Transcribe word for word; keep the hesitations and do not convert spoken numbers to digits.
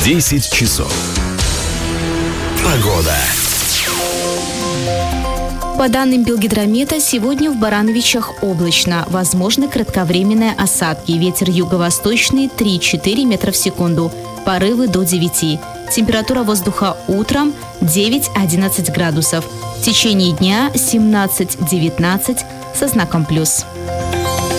десять часов. Погода. По данным Белгидромета, сегодня в Барановичах облачно. Возможны кратковременные осадки. Ветер юго-восточный три-четыре метра в секунду. Порывы до девяти. Температура воздуха утром девять-одиннадцать градусов. В течение дня семнадцать-девятнадцать со знаком плюс.